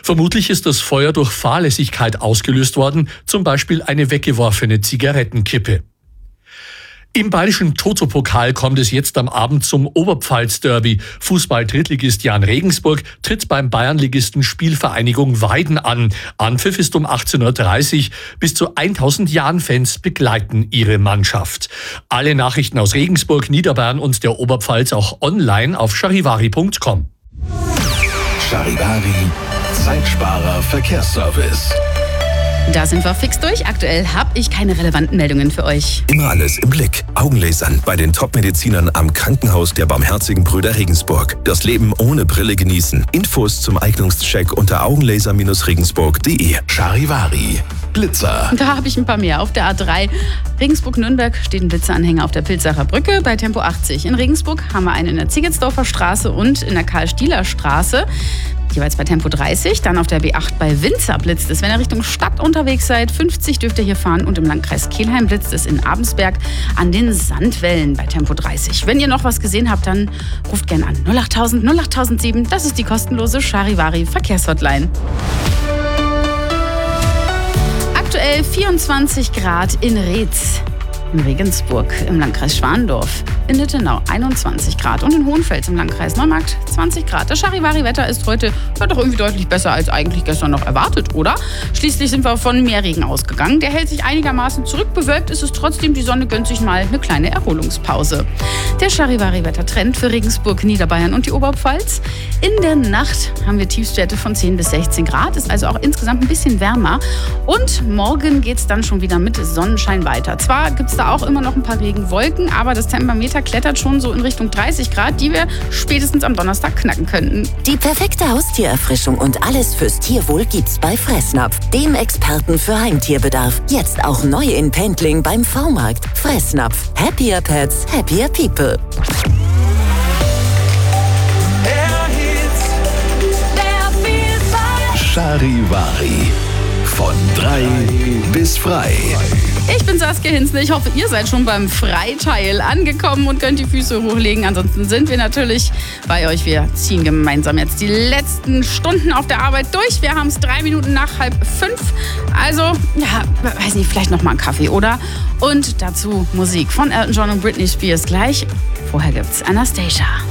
Vermutlich ist das Feuer durch Fahrlässigkeit ausgelöst worden, zum Beispiel eine weggeworfene Zigarettenkippe. Im bayerischen Toto-Pokal kommt es jetzt am Abend zum Oberpfalz-Derby. Fußball-Drittligist Jan Regensburg tritt beim Bayernligisten Spielvereinigung Weiden an. Anpfiff ist um 18:30 Uhr. Bis zu 1000 Jan-Fans begleiten ihre Mannschaft. Alle Nachrichten aus Regensburg, Niederbayern und der Oberpfalz auch online auf charivari.com. Charivari, Zeitsparer Verkehrsservice. Da sind wir fix durch. Aktuell habe ich keine relevanten Meldungen für euch. Immer alles im Blick. Augenlasern bei den Top-Medizinern am Krankenhaus der Barmherzigen Brüder Regensburg. Das Leben ohne Brille genießen. Infos zum Eignungscheck unter augenlaser-regensburg.de. Charivari. Blitzer. Da habe ich ein paar mehr. Auf der A3 Regensburg-Nürnberg steht ein Blitzeranhänger auf der Pilzacher Brücke bei Tempo 80. In Regensburg haben wir einen in der Ziegetsdorfer Straße und in der Karl-Stieler Straße. Jeweils bei Tempo 30, dann auf der B8 bei Winzer blitzt es. Wenn ihr Richtung Stadt unterwegs seid, 50 dürft ihr hier fahren und im Landkreis Kelheim blitzt es in Abensberg an den Sandwellen bei Tempo 30. Wenn ihr noch was gesehen habt, dann ruft gerne an 08000 08007. Das ist die kostenlose Charivari Verkehrshotline. Aktuell 24 Grad in Reetz. In Regensburg im Landkreis Schwandorf, in Littenau 21 Grad und in Hohenfels im Landkreis Neumarkt 20 Grad. Das Charivari-Wetter ist heute doch irgendwie deutlich besser als eigentlich gestern noch erwartet, oder? Schließlich sind wir von mehr Regen ausgegangen. Der hält sich einigermaßen zurück. Bewölkt ist es trotzdem. Die Sonne gönnt sich mal eine kleine Erholungspause. Der Charivari-Wettertrend für Regensburg, Niederbayern und die Oberpfalz. In der Nacht haben wir Tiefstwerte von 10 bis 16 Grad. Ist also auch insgesamt ein bisschen wärmer. Und morgen geht es dann schon wieder mit Sonnenschein weiter. Zwar gibt es da auch immer noch ein paar Regenwolken, aber das Thermometer klettert schon so in Richtung 30 Grad, die wir spätestens am Donnerstag knacken könnten. Die perfekte Haustiererfrischung und alles fürs Tierwohl gibt's bei Fressnapf, dem Experten für Heimtierbedarf. Jetzt auch neu in Pendling beim V-Markt. Fressnapf. Happier Pets, happier People. Charivari. Von 3 bis frei. Ich bin Saskia Hinzle. Ich hoffe, ihr seid schon beim Freiteil angekommen und könnt die Füße hochlegen. Ansonsten sind wir natürlich bei euch. Wir ziehen gemeinsam jetzt die letzten Stunden auf der Arbeit durch. Wir haben es 3 Minuten nach 4:30. Also, ja, weiß nicht, vielleicht noch mal einen Kaffee, oder? Und dazu Musik von Elton John und Britney Spears gleich. Vorher gibt's Anastasia.